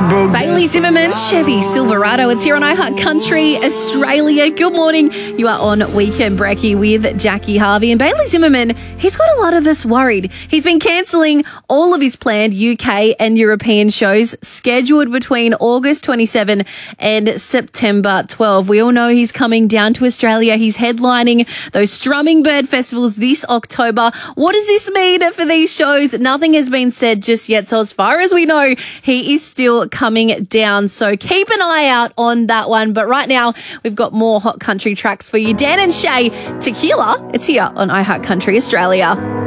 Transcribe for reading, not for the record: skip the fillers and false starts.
Bailey Zimmerman, Chevy Silverado. It's here on iHeart Country Australia. Good morning. You are on Weekend Brekkie with Jackie Harvey. And Bailey Zimmerman, he's got a lot of us worried. He's been cancelling all of his planned UK and European shows scheduled between August 27 and September 12. We all know he's coming down to Australia. He's headlining those Strumming Bird festivals this October. What does this mean for these shows? Nothing has been said just yet. So as far as we know, he is still coming down. So keep an eye out on that one. But right now, we've got more hot country tracks for you. Dan and Shay, Tequila. It's here on iHeart Country Australia.